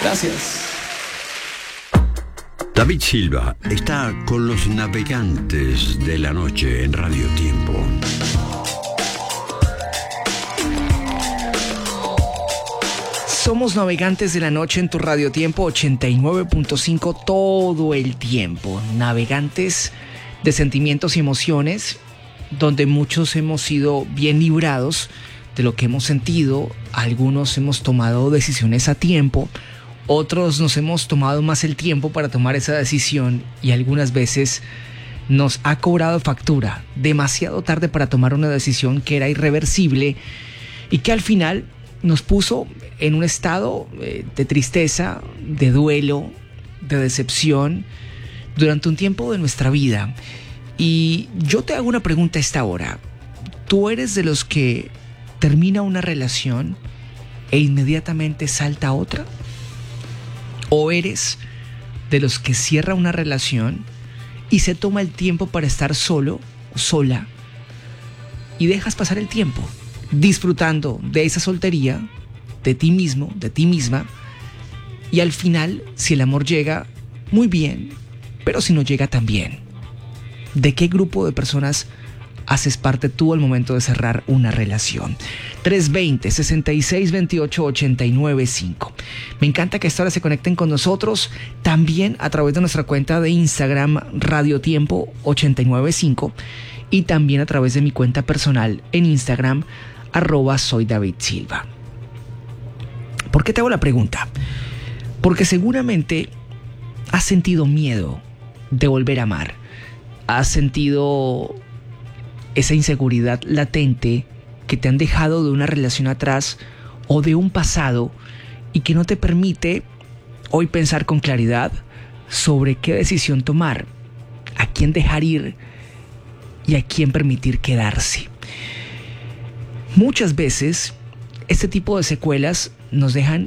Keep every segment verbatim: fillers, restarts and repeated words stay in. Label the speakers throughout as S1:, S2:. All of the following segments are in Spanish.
S1: Gracias.
S2: David Silva está con los navegantes de la noche en Radio Tiempo.
S3: Somos navegantes de la noche en tu Radio Tiempo ochenta y nueve punto cinco todo el tiempo. Navegantes de sentimientos y emociones, donde muchos hemos sido bien librados de lo que hemos sentido. Algunos hemos tomado decisiones a tiempo. Otros nos hemos tomado más el tiempo para tomar esa decisión y algunas veces nos ha cobrado factura demasiado tarde para tomar una decisión que era irreversible y que al final nos puso en un estado de tristeza, de duelo, de decepción durante un tiempo de nuestra vida. Y yo te hago una pregunta a esta hora. ¿Tú eres de los que termina una relación e inmediatamente salta otra? ¿O eres de los que cierra una relación y se toma el tiempo para estar solo o sola y dejas pasar el tiempo disfrutando de esa soltería, de ti mismo, de ti misma, y al final, si el amor llega, muy bien, pero si no llega, también? ¿De qué grupo de personas haces parte tú al momento de cerrar una relación? tres veinte, sesenta y seis, veintiocho, ochenta y nueve, cinco. Me encanta que a esta hora se conecten con nosotros también a través de nuestra cuenta de Instagram Radio Tiempo ochenta y nueve cinco y también a través de mi cuenta personal en Instagram arroba soy David Silva. ¿Por qué te hago la pregunta? Porque seguramente has sentido miedo de volver a amar. Has sentido esa inseguridad latente que te han dejado de una relación atrás o de un pasado y que no te permite hoy pensar con claridad sobre qué decisión tomar, a quién dejar ir y a quién permitir quedarse. Muchas veces este tipo de secuelas nos dejan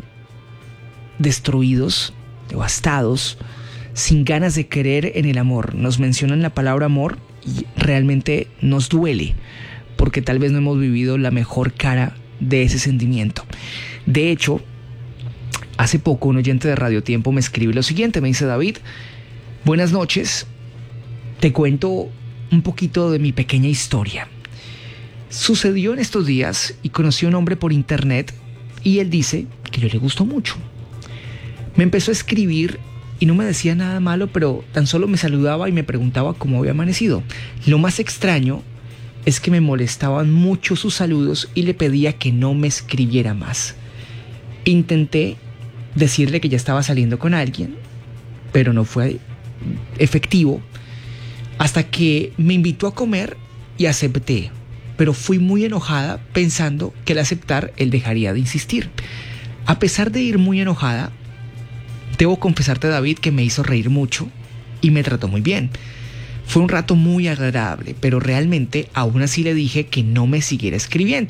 S3: destruidos, devastados, sin ganas de creer en el amor. Nos mencionan la palabra amor y realmente nos duele, porque tal vez no hemos vivido la mejor cara de ese sentimiento. De hecho, hace poco un oyente de Radio Tiempo me escribe lo siguiente, me dice: David, buenas noches, te cuento un poquito de mi pequeña historia. Sucedió en estos días y conocí a un hombre por internet y él dice que yo le gustó mucho. Me empezó a escribir y no me decía nada malo, pero tan solo me saludaba y me preguntaba cómo había amanecido. Lo más extraño es que me molestaban mucho sus saludos y le pedía que no me escribiera más. Intenté decirle que ya estaba saliendo con alguien, pero no fue efectivo, hasta que me invitó a comer y acepté, pero fui muy enojada pensando que al aceptar él dejaría de insistir. A pesar de ir muy enojada, debo confesarte, David, que me hizo reír mucho y me trató muy bien. Fue un rato muy agradable, pero realmente aún así le dije que no me siguiera escribiendo.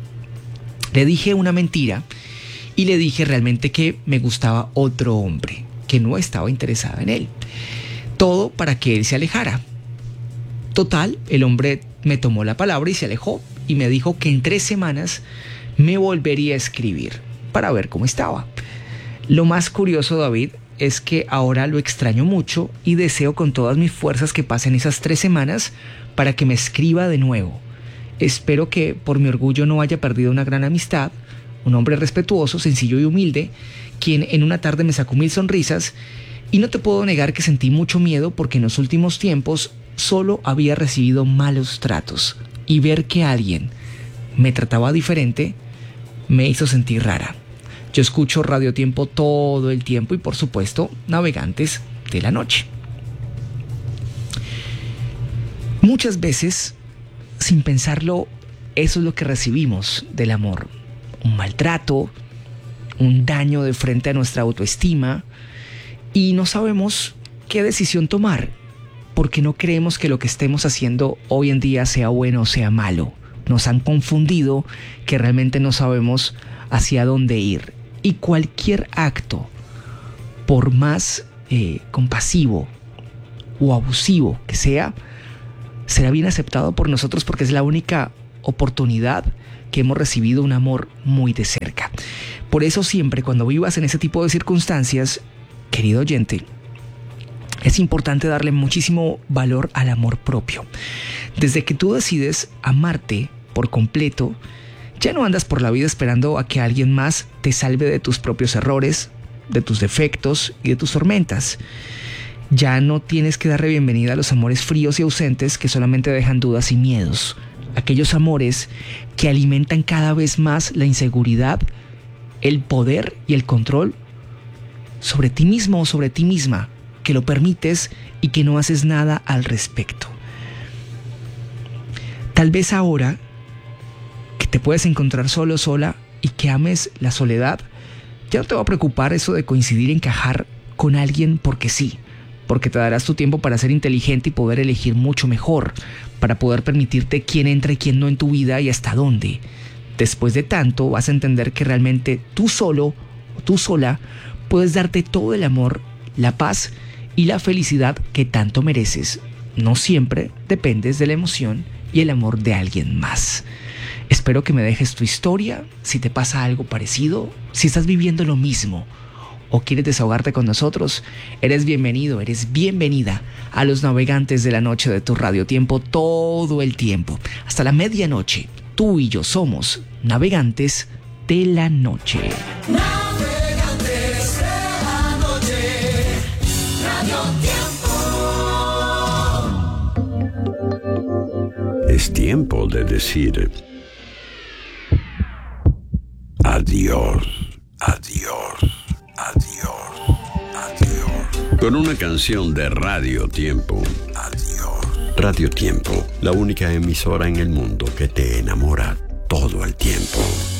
S3: Le dije una mentira y le dije realmente que me gustaba otro hombre, que no estaba interesada en él. Todo para que él se alejara. Total, el hombre me tomó la palabra y se alejó y me dijo que en tres semanas me volvería a escribir para ver cómo estaba. Lo más curioso, David, es que ahora lo extraño mucho y deseo con todas mis fuerzas que pasen esas tres semanas para que me escriba de nuevo. Espero que por mi orgullo no haya perdido una gran amistad, un hombre respetuoso, sencillo y humilde, quien en una tarde me sacó mil sonrisas, y no te puedo negar que sentí mucho miedo porque en los últimos tiempos solo había recibido malos tratos y ver que alguien me trataba diferente me hizo sentir rara. Yo escucho Radio Tiempo todo el tiempo y, por supuesto, Navegantes de la Noche. Muchas veces, sin pensarlo, eso es lo que recibimos del amor. Un maltrato, un daño de frente a nuestra autoestima, y no sabemos qué decisión tomar, porque no creemos que lo que estemos haciendo hoy en día sea bueno o sea malo. Nos han confundido que realmente no sabemos hacia dónde ir. Y cualquier acto, por más eh, compasivo o abusivo que sea, será bien aceptado por nosotros porque es la única oportunidad que hemos recibido un amor muy de cerca. Por eso siempre cuando vivas en ese tipo de circunstancias, querido oyente, es importante darle muchísimo valor al amor propio. Desde que tú decides amarte por completo, ya no andas por la vida esperando a que alguien más te salve de tus propios errores, de tus defectos y de tus tormentas. Ya no tienes que darle bienvenida a los amores fríos y ausentes que solamente dejan dudas y miedos. Aquellos amores que alimentan cada vez más la inseguridad, el poder y el control sobre ti mismo o sobre ti misma, que lo permites y que no haces nada al respecto. Tal vez ahora que te puedes encontrar solo o sola y que ames la soledad, ya no te va a preocupar eso de coincidir y encajar con alguien porque sí, porque te darás tu tiempo para ser inteligente y poder elegir mucho mejor, para poder permitirte quién entra y quién no en tu vida y hasta dónde. Después de tanto vas a entender que realmente tú solo o tú sola puedes darte todo el amor, la paz y la felicidad que tanto mereces. No siempre dependes de la emoción y el amor de alguien más. Espero que me dejes tu historia, si te pasa algo parecido, si estás viviendo lo mismo o quieres desahogarte con nosotros. Eres bienvenido, eres bienvenida a los navegantes de la noche de tu Radio Tiempo todo el tiempo. Hasta la medianoche, tú y yo somos navegantes de la noche.
S2: Es tiempo de decir adiós, adiós, adiós, adiós. Con una canción de Radio Tiempo. Adiós. Radio Tiempo, la única emisora en el mundo que te enamora todo el tiempo.